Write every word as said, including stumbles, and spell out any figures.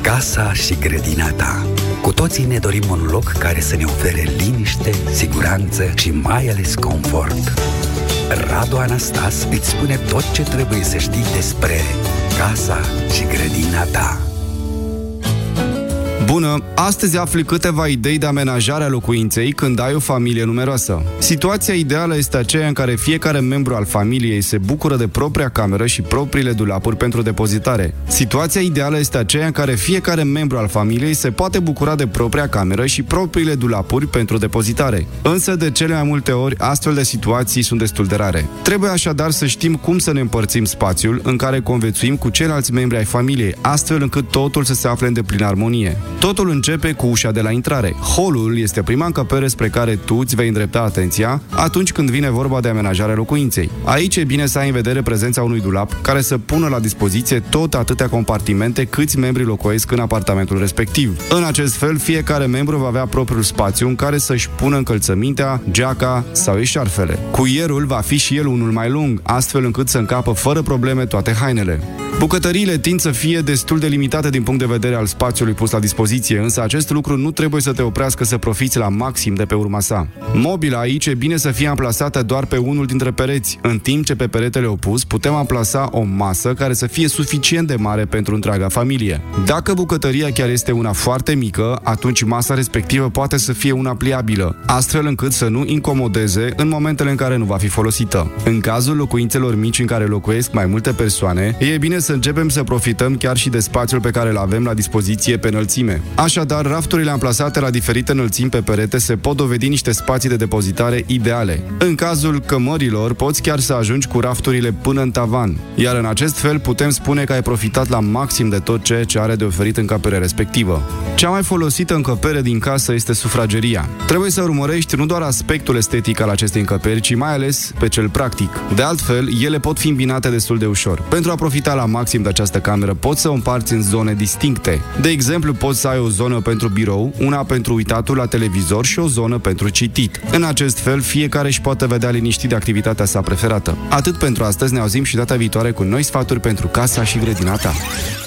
Casa și grădina ta. Cu toții ne dorim un loc care să ne ofere liniște, siguranță și mai ales confort. Radu Anastas îți spune tot ce trebuie să știi despre casa și grădina ta. Bună! Astăzi afli câteva idei de amenajare a locuinței când ai o familie numeroasă. Situația ideală este aceea în care fiecare membru al familiei se bucură de propria cameră și propriile dulapuri pentru depozitare. Situația ideală este aceea în care fiecare membru al familiei se poate bucura de propria cameră și propriile dulapuri pentru depozitare. Însă, de cele mai multe ori, astfel de situații sunt destul de rare. Trebuie așadar să știm cum să ne împărțim spațiul în care conviețuim cu ceilalți membri ai familiei, astfel încât totul să se afle în deplină armonie. Totul începe cu ușa de la intrare. Holul este prima încăpere spre care tu îți vei îndrepta atenția atunci când vine vorba de amenajarea locuinței. Aici e bine să ai în vedere prezența unui dulap care să pună la dispoziție tot atâtea compartimente câți membri locuiesc în apartamentul respectiv. În acest fel, fiecare membru va avea propriul spațiu în care să-și pună încălțămintea, geaca sau eșarfele. Cuierul va fi și el unul mai lung, astfel încât să încapă fără probleme toate hainele. Bucătăriile tind să fie destul de limitate din punct de vedere al spațiului pus la dispoziție, însă acest lucru nu trebuie să te oprească să profiți la maxim de pe urma sa. Mobila aici e bine să fie amplasată doar pe unul dintre pereți, în timp ce pe peretele opus putem amplasa o masă care să fie suficient de mare pentru întreaga familie. Dacă bucătăria chiar este una foarte mică, atunci masa respectivă poate să fie una pliabilă, astfel încât să nu incomodeze în momentele în care nu va fi folosită. În cazul locuințelor mici în care locuiesc mai multe persoane, e bine să începem să profităm chiar și de spațiul pe care îl avem la dispoziție pe înălțime. Așadar, rafturile amplasate la diferite înălțimi pe perete se pot dovedi niște spații de depozitare ideale. În cazul cămărilor, poți chiar să ajungi cu rafturile până în tavan, iar în acest fel putem spune că ai profitat la maxim de tot ceea ce are de oferit încăperea respectivă. Cea mai folosită încăpere din casă este sufrageria. Trebuie să urmărești nu doar aspectul estetic al acestei încăperi, ci mai ales pe cel practic. De altfel, ele pot fi îmbinate destul de ușor. Pentru a profita la maxim de această cameră, poți să o împarți în zone distincte. De exemplu, poți să ai o zonă pentru birou, una pentru uitatul la televizor și o zonă pentru citit. În acest fel, fiecare își poate vedea liniștit de activitatea sa preferată. Atât pentru astăzi, ne auzim și data viitoare cu noi sfaturi pentru casa și grădina ta.